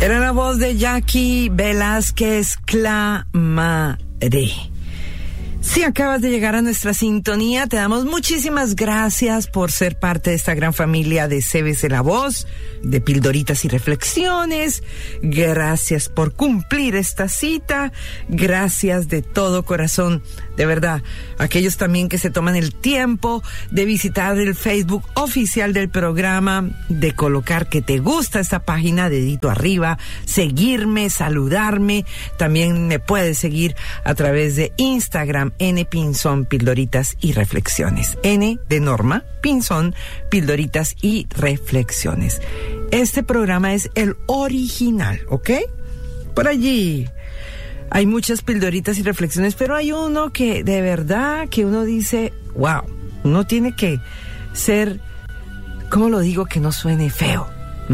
Era la voz de Jackie Velázquez Clamaré. Si acabas de llegar a nuestra sintonía, te damos muchísimas gracias por ser parte de esta gran familia de CBC La Voz, de Pildoritas y Reflexiones. Gracias por cumplir esta cita. Gracias de todo corazón. De verdad, aquellos también que se toman el tiempo de visitar el Facebook oficial del programa, de colocar que te gusta esta página, dedito arriba, seguirme, saludarme. También me puedes seguir a través de Instagram, N Pinzón, Pildoritas y Reflexiones. N de Norma, Pinzón, Pildoritas y Reflexiones. Este programa es el original, ¿ok? Por allí hay muchas pildoritas y reflexiones, pero hay uno que de verdad que uno dice, wow, uno tiene que ser, ¿cómo lo digo que no suene feo?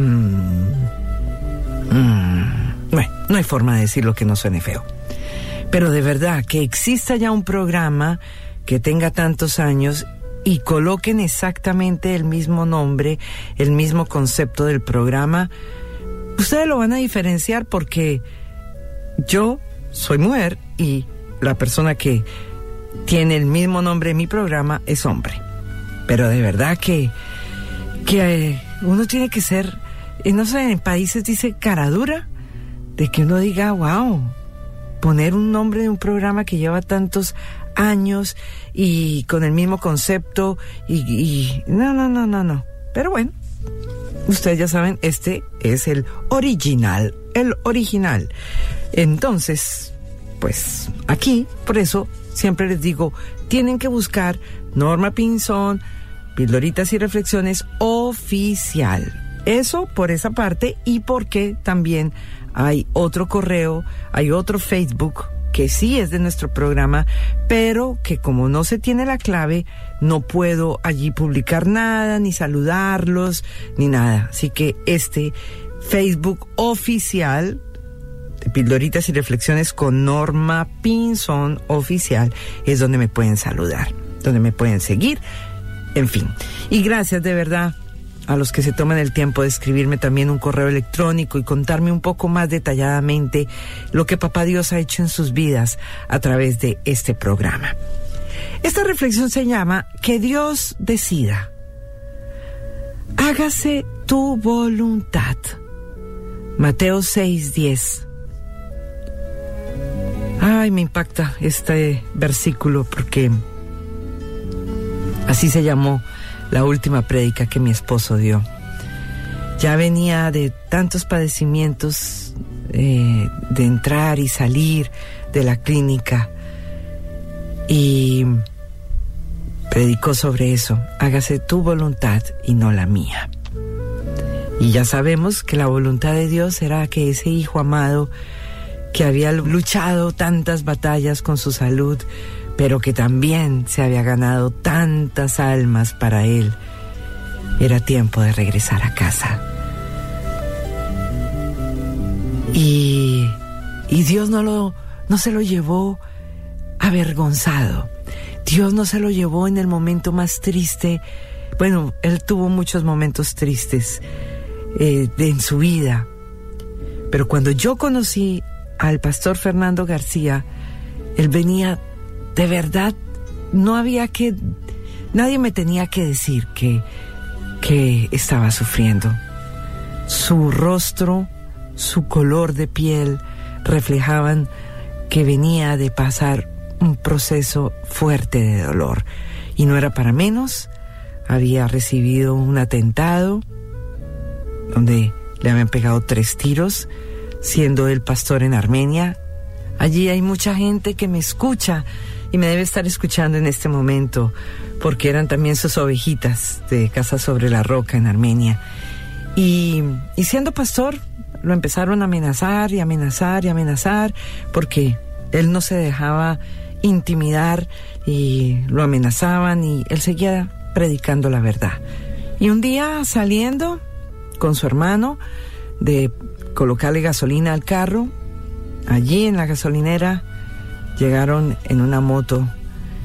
Bueno, no hay forma de decirlo que no suene feo. Pero de verdad, que exista ya un programa que tenga tantos años y coloquen exactamente el mismo nombre, el mismo concepto del programa, ustedes lo van a diferenciar porque yo soy mujer y la persona que tiene el mismo nombre en mi programa es hombre. Pero de verdad que uno tiene que ser, no sé, en países dice cara dura, de que uno diga, wow, poner un nombre de un programa que lleva tantos años y con el mismo concepto y no. Pero bueno, ustedes ya saben, este es el original. Entonces, pues aquí, por eso siempre les digo, tienen que buscar Norma Pinzón, Pildoritas y Reflexiones oficial. Eso por esa parte, y porque también hay otro correo, hay otro Facebook que sí es de nuestro programa, pero que como no se tiene la clave, no puedo allí publicar nada, ni saludarlos, ni nada. Así que este Facebook oficial de Pildoritas y Reflexiones con Norma Pinzón oficial es donde me pueden saludar, donde me pueden seguir, en fin. Y gracias de verdad a los que se toman el tiempo de escribirme también un correo electrónico y contarme un poco más detalladamente lo que Papá Dios ha hecho en sus vidas a través de este programa. Esta reflexión se llama Que Dios decida. Hágase tu voluntad. Mateo 6:10. Ay, me impacta este versículo porque así se llamó la última prédica que mi esposo dio. Ya venía de tantos padecimientos, de entrar y salir de la clínica, y predicó sobre eso. Hágase tu voluntad y no la mía. Y ya sabemos que la voluntad de Dios era que ese hijo amado que había luchado tantas batallas con su salud, pero que también se había ganado tantas almas para él, era tiempo de regresar a casa. Y Dios no se lo llevó avergonzado. Dios no se lo llevó en el momento más triste. Bueno, él tuvo muchos momentos tristes en su vida. Pero cuando yo conocí al pastor Fernando García, él venía de verdad, nadie me tenía que decir que estaba sufriendo. Su rostro, su color de piel reflejaban que venía de pasar un proceso fuerte de dolor. Y no era para menos, había recibido un atentado donde le habían pegado 3 tiros, siendo él pastor en Armenia. Allí hay mucha gente que me escucha y me debe estar escuchando en este momento, porque eran también sus ovejitas de Casa sobre la Roca en Armenia. Y siendo pastor, lo empezaron a amenazar, porque él no se dejaba intimidar y lo amenazaban, y él seguía predicando la verdad. Y un día, saliendo con su hermano de colocarle gasolina al carro, allí en la gasolinera llegaron en una moto,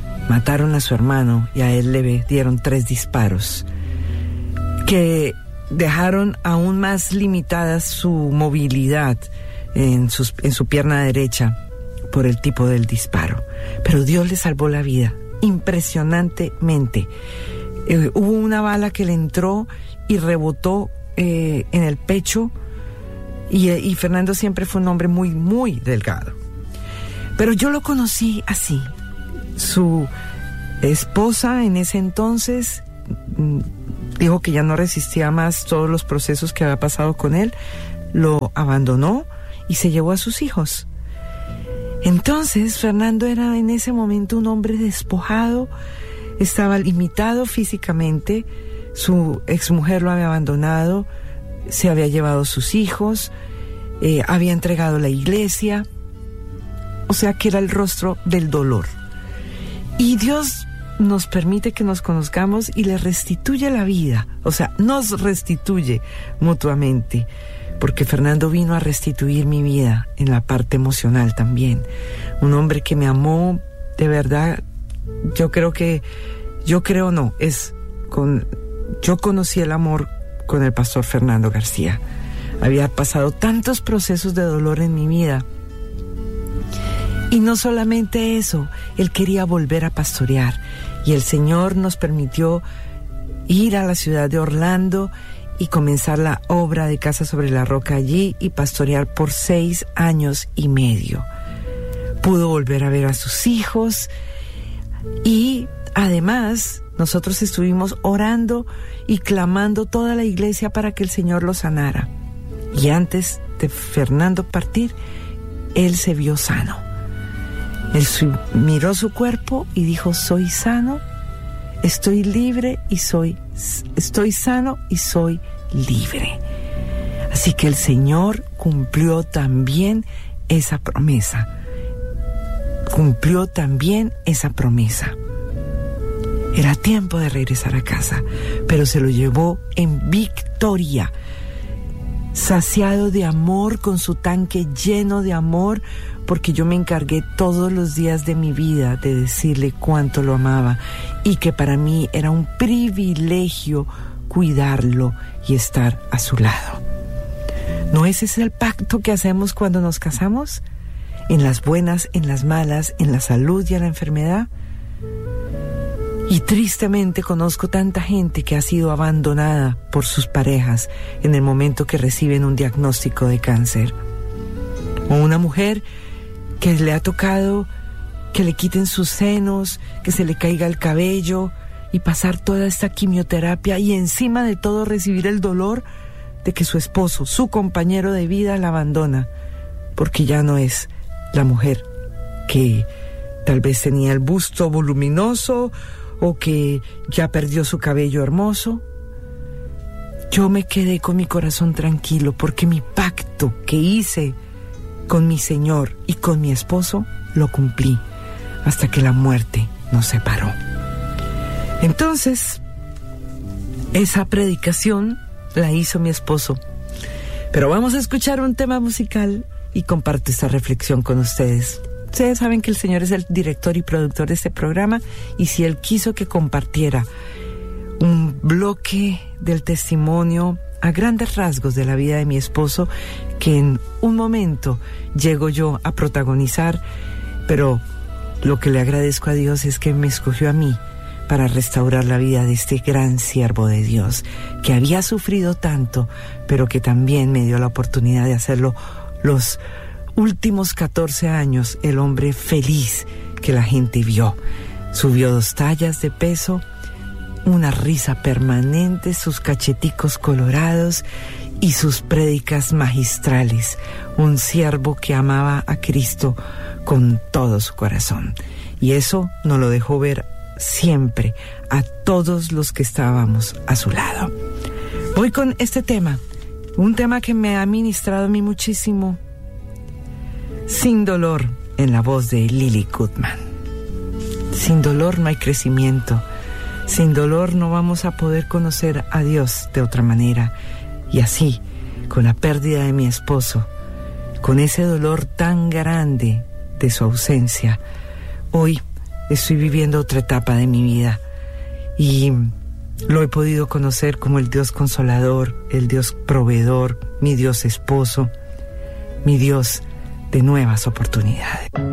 mataron a su hermano y a él le dieron 3 disparos que dejaron aún más limitada su movilidad en su pierna derecha por el tipo del disparo. Pero Dios le salvó la vida, impresionantemente. Hubo una bala que le entró y rebotó en el pecho, y Fernando siempre fue un hombre muy, muy delgado. Pero yo lo conocí así. Su esposa en ese entonces dijo que ya no resistía más todos los procesos que había pasado con él, lo abandonó y se llevó a sus hijos. Entonces Fernando era en ese momento un hombre despojado, estaba limitado físicamente, su exmujer lo había abandonado, se había llevado sus hijos, había entregado la iglesia, o sea que era el rostro del dolor. Y Dios nos permite que nos conozcamos y le restituye la vida, o sea, nos restituye mutuamente, porque Fernando vino a restituir mi vida en la parte emocional también. Un hombre que me amó de verdad. Yo conocí el amor con el pastor Fernando García. Había pasado tantos procesos de dolor en mi vida. Y no solamente eso, él quería volver a pastorear. Y el Señor nos permitió ir a la ciudad de Orlando y comenzar la obra de Casa sobre la Roca allí y pastorear por 6 años y medio. Pudo volver a ver a sus hijos y además nosotros estuvimos orando y clamando toda la iglesia para que el Señor lo sanara. Y antes de Fernando partir, él se vio sano. Él miró su cuerpo y dijo: soy sano, estoy libre y estoy sano y soy libre. Así que el Señor cumplió también esa promesa. Era tiempo de regresar a casa, pero se lo llevó en victoria, saciado de amor, con su tanque lleno de amor, porque yo me encargué todos los días de mi vida de decirle cuánto lo amaba y que para mí era un privilegio cuidarlo y estar a su lado. ¿No ese es el pacto que hacemos cuando nos casamos? En las buenas, en las malas, en la salud y en la enfermedad. Y tristemente conozco tanta gente que ha sido abandonada por sus parejas en el momento que reciben un diagnóstico de cáncer. O una mujer que le ha tocado que le quiten sus senos, que se le caiga el cabello y pasar toda esta quimioterapia y encima de todo recibir el dolor de que su esposo, su compañero de vida, la abandona porque ya no es la mujer que tal vez tenía el busto voluminoso o que ya perdió su cabello hermoso. Yo me quedé con mi corazón tranquilo porque mi pacto que hice con mi Señor y con mi esposo lo cumplí hasta que la muerte nos separó. Entonces, esa predicación la hizo mi esposo. Pero vamos a escuchar un tema musical y comparto esta reflexión con ustedes. Ustedes saben que el Señor es el director y productor de este programa, y si Él quiso que compartiera un bloque del testimonio a grandes rasgos de la vida de mi esposo, que en un momento llego yo a protagonizar, pero lo que le agradezco a Dios es que me escogió a mí para restaurar la vida de este gran siervo de Dios, que había sufrido tanto, pero que también me dio la oportunidad de hacerlo los últimos 14 años, el hombre feliz que la gente vio. Subió 2 tallas de peso, una risa permanente, sus cacheticos colorados y sus prédicas magistrales. Un siervo que amaba a Cristo con todo su corazón. Y eso nos lo dejó ver siempre a todos los que estábamos a su lado. Voy con este tema, un tema que me ha ministrado a mí muchísimo. Sin dolor, en la voz de Lily Goodman. Sin dolor no hay crecimiento. Sin dolor no vamos a poder conocer a Dios de otra manera. Y así, con la pérdida de mi esposo, con ese dolor tan grande de su ausencia, hoy estoy viviendo otra etapa de mi vida. Y Lo he podido conocer como el Dios consolador, el Dios proveedor, mi Dios esposo, mi Dios de nuevas oportunidades.